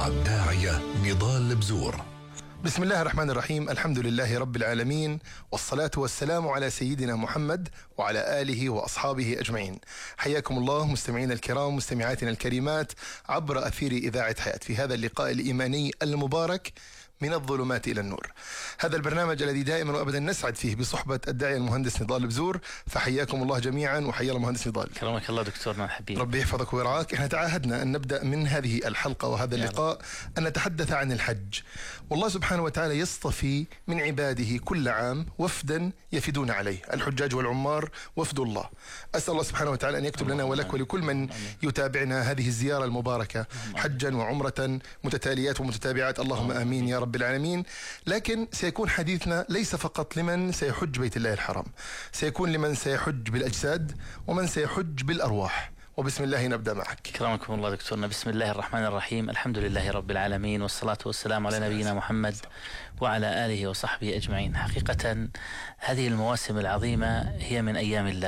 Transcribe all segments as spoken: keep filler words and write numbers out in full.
مع الداعية نضال بزور. بسم الله الرحمن الرحيم. الحمد لله رب العالمين، والصلاة والسلام على سيدنا محمد وعلى آله وأصحابه أجمعين. حياكم الله مستمعين الكرام، مستمعاتنا الكريمات عبر أثير إذاعة حياة في هذا اللقاء الإيماني المبارك من الظلمات إلى النور. هذا البرنامج الذي دائما وأبدا نسعد فيه بصحبة الداعية المهندس نضال بزور، فحياكم الله جميعا وحيا الله مهندس نضال. كرمك الله دكتورنا الحبيب، ربي يحفظك ويرعاك. احنا تعاهدنا أن نبدأ من هذه الحلقة وهذا اللقاء أن نتحدث عن الحج. والله سبحانه وتعالى يصطفي من عباده كل عام وفدا يفدون عليه، الحجاج والعمار وفد الله. أسأل الله سبحانه وتعالى أن يكتب لنا ولك ولكل من يتابعنا هذه الزيارة المباركة حجا وعمرة متتاليات ومتتابعات، اللهم آمين يا رب العالمين. لكن سيكون حديثنا ليس فقط لمن سيحج بيت الله الحرام، سيكون لمن سيحج بالأجساد ومن سيحج بالأرواح. وبسم الله نبدأ معك. كرمكم الله دكتورنا. بسم الله الرحمن الرحيم، الحمد لله رب العالمين، والصلاة والسلام على نبينا محمد وعلى آله وصحبه أجمعين. حقيقة هذه المواسم العظيمة هي من أيام الله،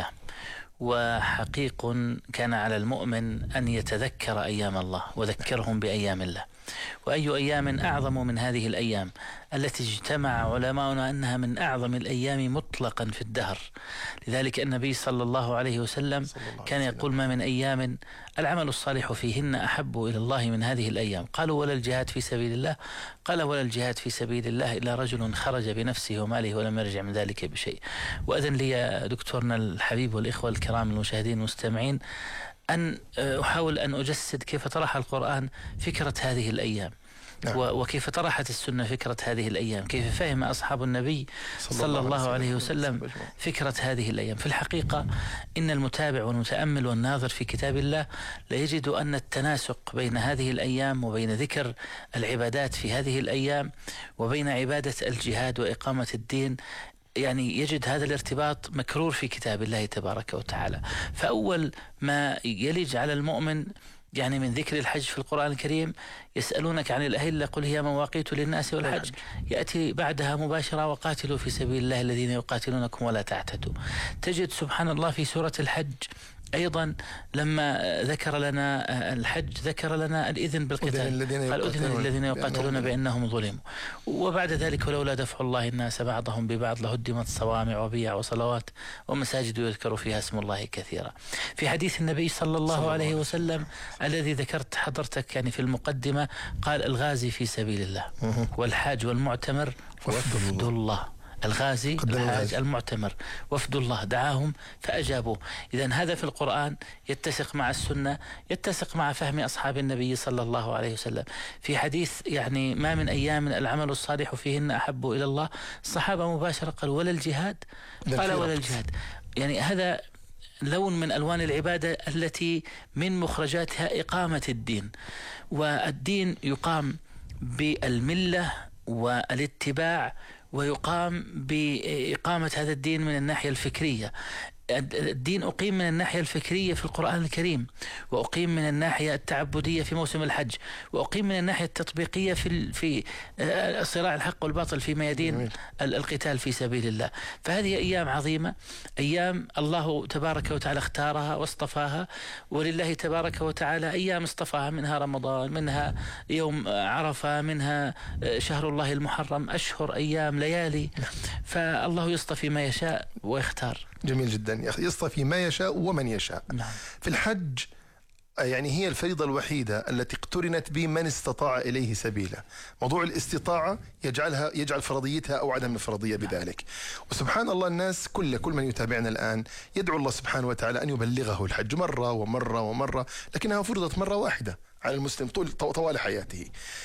وحقيق كان على المؤمن أن يتذكر أيام الله وذكرهم بأيام الله. وأي أيام أعظم من هذه الأيام التي اجتمع علماؤنا أنها من أعظم الأيام مطلقا في الدهر. لذلك النبي صلى الله عليه وسلم كان يقول: ما من أيام العمل الصالح فيهن أحب إلى الله من هذه الأيام. قالوا: ولا الجهاد في سبيل الله؟ قال: ولا الجهاد في سبيل الله إلا رجل خرج بنفسه وماله ولم يرجع من ذلك بشيء. وأذن لي يا دكتورنا الحبيب والإخوة الكرام المشاهدين والمستمعين أن أحاول أن أجسد كيف طرح القرآن فكرة هذه الأيام، نعم. وكيف طرحت السنة فكرة هذه الأيام، كيف فهم أصحاب النبي صلى, صلى الله عليه وسلم فكرة هذه الأيام. في الحقيقة إن المتابع والمتأمل والناظر في كتاب الله ليجد أن التناسق بين هذه الأيام وبين ذكر العبادات في هذه الأيام وبين عبادة الجهاد وإقامة الدين، يعني يجد هذا الارتباط مكرور في كتاب الله تبارك وتعالى. فأول ما يلج على المؤمن يعني من ذكر الحج في القرآن الكريم: يسألونك عن الأهلة قل هي مواقيت للناس والحج، يأتي بعدها مباشرة: وقاتلوا في سبيل الله الذين يقاتلونكم ولا تعتدوا. تجد سبحان الله في سورة الحج أيضا لما ذكر لنا الحج ذكر لنا الإذن بالقتال، قال: أذن الذين يقاتلون بأنهم ظلموا. وبعد ذلك: ولولا دفع الله الناس بعضهم ببعض لهدمت صوامع وبيع وصلوات ومساجد يذكر فيها اسم الله كثيرا. في حديث النبي صلى الله عليه وسلم الذي ذكرت حضرتك يعني في المقدمة، قال: الغازي في سبيل الله والحاج والمعتمر وفد الله. الغازي الحاج المعتمر وفد الله، دعاهم فأجابوا. إذن هذا في القرآن يتسق مع السنة، يتسق مع فهم أصحاب النبي صلى الله عليه وسلم. في حديث يعني: ما من أيام العمل الصالح فيهن أحب إلى الله، الصحابة مباشرة قالوا: ولا الجهاد؟ قال: ولا الجهاد. يعني هذا لون من ألوان العبادة التي من مخرجاتها إقامة الدين. والدين يقام بالملة والاتباع، ويقام بإقامة هذا الدين من الناحية الفكرية. الدين أقيم من الناحية الفكرية في القرآن الكريم، وأقيم من الناحية التعبدية في موسم الحج، وأقيم من الناحية التطبيقية في في صراع الحق والباطل في ميادين القتال في سبيل الله. فهذه أيام عظيمة، أيام الله تبارك وتعالى اختارها واصطفاها، ولله تبارك وتعالى أيام اصطفاها، منها رمضان، منها يوم عرفة، منها شهر الله المحرم، أشهر، أيام، ليالي. فالله يصطفي ما يشاء ويختار. جميل جدا، يصطفي ما يشاء ومن يشاء. نعم. في الحج يعني هي الفريضة الوحيدة التي اقترنت بمن استطاع إليه سبيلا. موضوع الاستطاعة يجعلها يجعل فرضيتها أو عدم الفرضية بذلك. وسبحان الله الناس كل كل من يتابعنا الآن يدعو الله سبحانه وتعالى أن يبلغه الحج مرة ومرة ومرة، لكنها فرضت مرة واحدة على المسلم طول طوال حياته.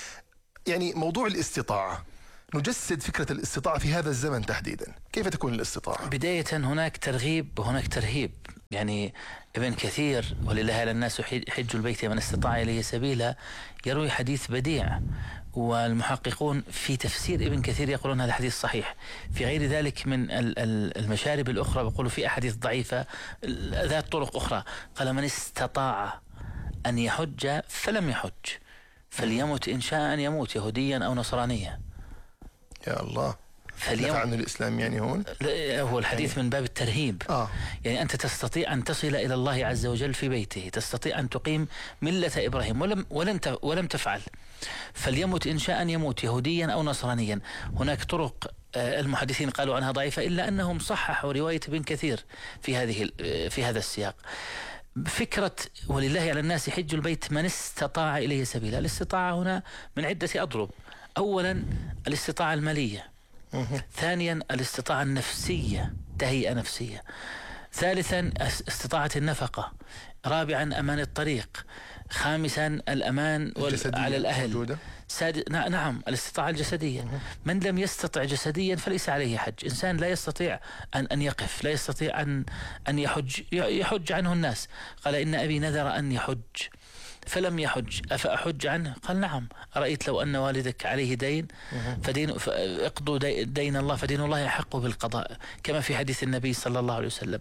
يعني موضوع الاستطاعة، نجسد فكرة الاستطاعة في هذا الزمن تحديدا. كيف تكون الاستطاعة؟ بداية هناك ترغيب وهناك ترهيب. يعني ابن كثير: ولله على الناس حج البيت من استطاع إليه سبيلا، يروي حديث بديع، والمحققون في تفسير ابن كثير يقولون هذا حديث صحيح. في غير ذلك من المشارب الأخرى بيقولوا في أحاديث ضعيفة ذات طرق أخرى. قال: من استطاع أن يحج فلم يحج فليمت إن شاء أن يموت يهوديا أو نصرانيا. يا الله. فاليوم عنه الإسلام يعني هون هو الحديث يعني من باب الترهيب. آه. يعني أنت تستطيع أن تصل إلى الله عز وجل في بيته، تستطيع أن تقيم ملة إبراهيم ولم ولم ولم تفعل، فليمت إن شاء أن يموت يهوديا أو نصرانيا. هناك طرق المحدثين قالوا عنها ضعيفة، إلا أنهم صححوا رواية ابن كثير في هذه في هذا السياق. فكرة ولله على الناس حج البيت من استطاع إليه سبيلا. الاستطاعة هنا من عدة أضرب. أولا الاستطاعة المالية، ثانيا الاستطاعة النفسية، تهيئة نفسية، ثالثا استطاعة النفقة، رابعا أمان الطريق، خامسا الأمان على الأهل، ساد... نعم الاستطاعة الجسدية. من لم يستطع جسديا فليس عليه حج. إنسان لا يستطيع أن أن يقف، لا يستطيع أن أن يحج يحج عنه الناس. قال إن أبي نذر أن يحج فلم يحج أفأحج عنه؟ قال نعم. أرأيت لو أن والدك عليه دين فدين اقضوا دين الله فدين الله يحق بالقضاء، كما في حديث النبي صلى الله عليه وسلم.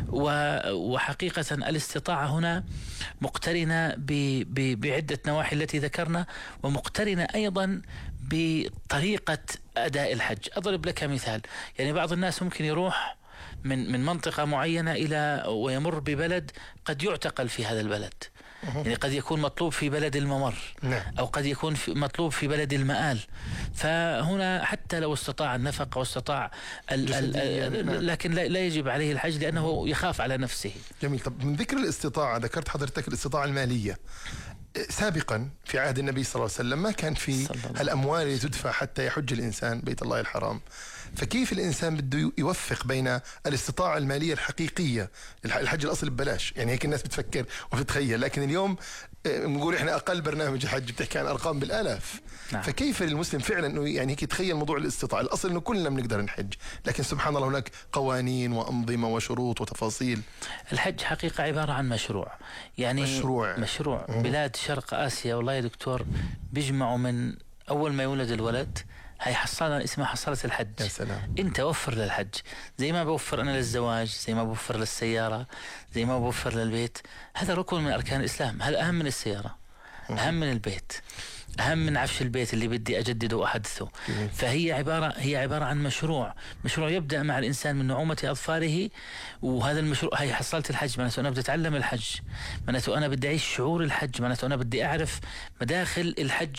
وحقيقة الاستطاعة هنا مقترنة بعدة نواحي التي ذكرنا، ومقترنة أيضا بطريقة أداء الحج. أضرب لك مثال. يعني بعض الناس ممكن يروح من من منطقة معينة إلى ويمر ببلد قد يعتقل في هذا البلد، يعني قد يكون مطلوب في بلد الممر، أو قد يكون في مطلوب في بلد المآل. فهنا حتى لو استطاع النفقة واستطاع ال ال لكن لا يجب عليه الحج لأنه يخاف على نفسه. جميل. طب من ذكر الاستطاعة ذكرت حضرتك الاستطاعة المالية. سابقا في عهد النبي صلى الله عليه وسلم ما كان في الأموال اللي تدفع حتى يحج الإنسان بيت الله الحرام. فكيف الإنسان بده يوفق بين الاستطاعة المالية الحقيقية؟ الحج الأصل ببلاش، يعني هيك الناس بتفكر وبتتخيل، لكن اليوم نقول إحنا أقل برنامج حج بتحكي عن أرقام بالآلاف. نعم. فكيف للمسلم فعلا إنه يعني هيك يتخيل موضوع الاستطاعة؟ الأصل إنه كلنا بنقدر نحج، لكن سبحان الله هناك قوانين وأنظمة وشروط وتفاصيل. الحج حقيقة عبارة عن مشروع، يعني مشروع مشروع مم. بلاد شرق آسيا والله يا دكتور بيجمعوا من أول ما يولد الولد. هاي حصالة اسمها حصالة الحج. يا سلام. انت وفر للحج زي ما بوفر انا للزواج، زي ما بوفر للسيارة، زي ما بوفر للبيت. هذا ركن من اركان الاسلام. هذا اهم من السيارة، اهم من البيت، أهم من عفش البيت اللي بدي أجدده وأحدثه. فهي عبارة هي عبارة عن مشروع مشروع يبدأ مع الإنسان من نعومة أظفاره. وهذا المشروع هي حصلة الحج، معناته أنا بدي أتعلم الحج، معناته أنا بدي أعيش شعور الحج، معناته أنا بدي أعرف مداخل الحج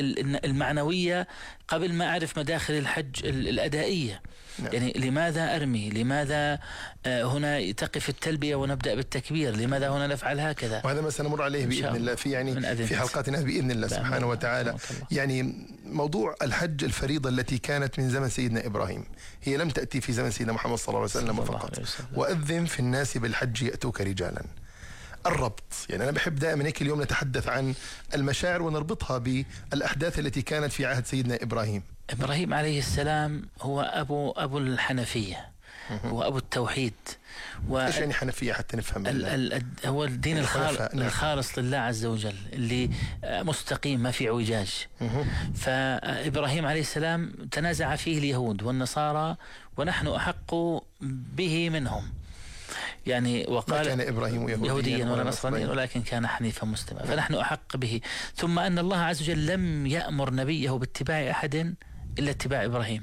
المعنوية قبل ما أعرف مداخل الحج الأدائية. نعم. يعني لماذا أرمي؟ لماذا هنا تقف التلبية ونبدأ بالتكبير؟ لماذا هنا نفعل هكذا؟ وهذا ما سنمر عليه بإذن الله في يعني في حلقاتنا بإذن الله سبحانه وتعالى. يعني موضوع الحج الفريضة التي كانت من زمن سيدنا إبراهيم هي لم تأتي في زمن سيدنا محمد صلى الله عليه وسلم فقط. وأذن في الناس بالحج يأتوك رجالا. الربط، يعني أنا بحب دائما هيك اليوم نتحدث عن المشاعر ونربطها بالأحداث التي كانت في عهد سيدنا إبراهيم. إبراهيم عليه السلام هو أبو أبو الحنفية، هو أبو التوحيد. و إيش يعني حنفية حتى نفهم؟ ال ال هو الدين الخالص, نعم. الخالص لله عز وجل اللي مستقيم ما في اعوجاج. فإبراهيم عليه السلام تنازع فيه اليهود والنصارى ونحن أحق به منهم. يعني وقال ما كان إبراهيم يهوديا, يهوديا ولا نصرانيا ولكن كان حنيفا مسلما، فنحن أحق به. ثم أن الله عز وجل لم يأمر نبيه باتباع أحد إلا اتباع إبراهيم.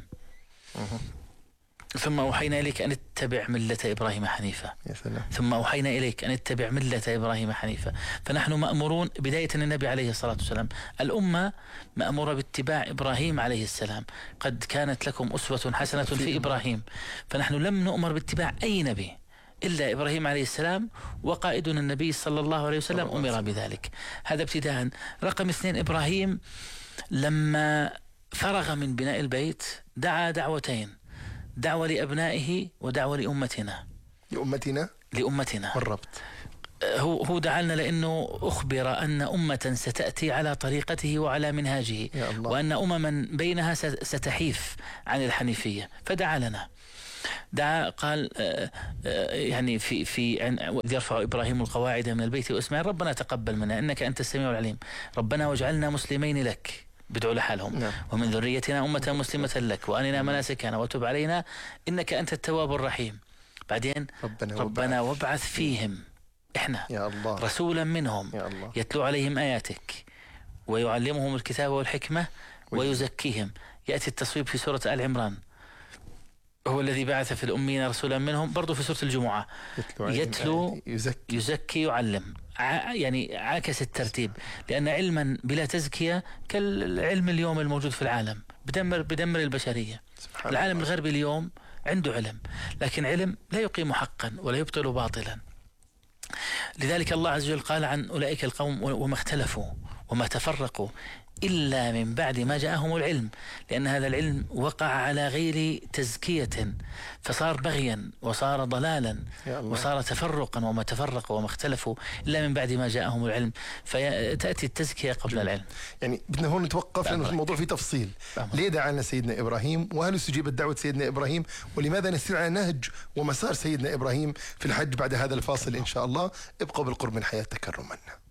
ثم أوحينا إليك أن اتبع ملة إبراهيم حنيفا. يا سلام. ثم أوحينا إليك أن اتبع ملة إبراهيم حنيفا. فنحن مأمورون بداية النبي عليه الصلاة والسلام، الأمة مأمورة باتباع إبراهيم عليه السلام. قد كانت لكم أسوة حسنة في إبراهيم. فنحن لم نؤمر باتباع أي نبي إلا إبراهيم عليه السلام، وقائدنا النبي صلى الله عليه وسلم أمر بذلك. هذا ابتداء. رقم اثنين، إبراهيم لما فرغ من بناء البيت دعا دعوتين، دعوة لأبنائه ودعوة لأمتنا. لأمتنا لأمتنا والربط. هو هو دعالنا لأنه أخبر أن أمة ستأتي على طريقته وعلى منهاجه، وأن أمما بينها ستحيف عن الحنيفية، فدعا لنا. دعا قال يعني في في يرفع إبراهيم القواعد من البيت وإسماعيل ربنا تقبل منا إنك أنت السميع العليم، ربنا واجعلنا مسلمين لك، بدعوا لحالهم. نعم. ومن ذريتنا أمة مسلمة لك وأرنا مناسكنا وتب علينا إنك أنت التواب الرحيم. بعدين ربنا, ربنا وابعث فيهم إحنا يا الله رسولا منهم يا الله يتلو عليهم آياتك ويعلمهم الكتاب والحكمة ويزكيهم. يأتي التصويب في سورة آل عمران هو الذي بعث في الأمين رسولا منهم، برضو في سورة الجمعة يتلو, يتلو يزكي, يزكي يعلم، يعني عاكس الترتيب، لأن علما بلا تزكية كالعلم اليوم الموجود في العالم، بدمر بدمر البشرية. العالم الغربي اليوم عنده علم، لكن علم لا يقيم حقا ولا يبطل باطلا. لذلك الله عز وجل قال عن أولئك القوم وما اختلفوا وما تفرقوا إلا من بعد ما جاءهم العلم، لأن هذا العلم وقع على غير تزكية فصار بغيا وصار ضلالا وصار تفرقا، وما تفرقوا وما اختلفوا إلا من بعد ما جاءهم العلم، فتأتي التزكية قبل العلم. يعني بدنا هون نتوقف لأنه الموضوع فيه تفصيل. ليه دعانا سيدنا إبراهيم، وهل استجيبت دعوة سيدنا إبراهيم، ولماذا نسير على نهج ومسار سيدنا إبراهيم في الحج بعد هذا الفاصل إن شاء الله. ابقوا بالقرب من حياة تكرما.